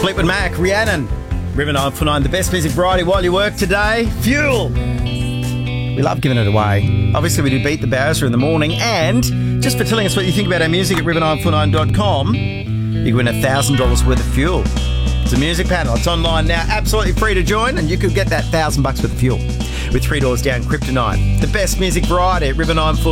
Fleetwood Mac, Rhiannon, River 949, the best music variety while you work today. Fuel. We love giving it away. Obviously, we do Beat the Bowser in the morning. And just for telling us what you think about our music at river949.com, you can win $1,000 worth of fuel. It's a music panel. It's online now. Absolutely free to join. And you could get that $1,000 worth of fuel with 3 Doors Down Kryptonite. The best music variety at River 949.